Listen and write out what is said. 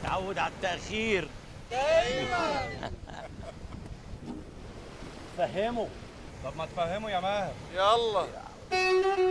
اتعود على التأخير. دايما. فهمه. طب ما تفهمه يا ماهر. يلا.